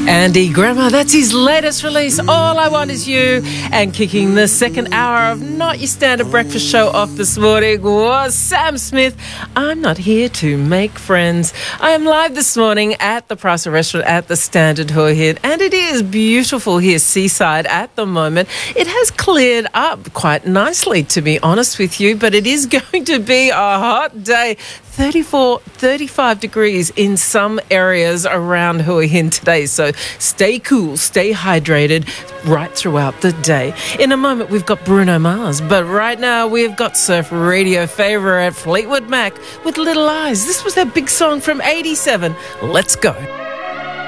Andy Grammer, that's his latest release, All I Want Is You. And kicking the second hour of Not Your Standard Breakfast Show off this morning was Sam Smith. I'm not here to make friends. I am live this morning at the Pricer Restaurant at the Standard Hoi Hin, and it is beautiful here seaside at the moment. It has cleared up quite nicely, to be honest with you, but it is going to be a hot day. 34, 35 degrees in some areas around Hua Hin today. So stay cool, stay hydrated right throughout the day. In a moment, we've got Bruno Mars, but right now we've got Surf Radio favourite Fleetwood Mac with Little Eyes. This was their big song from '87. Let's go.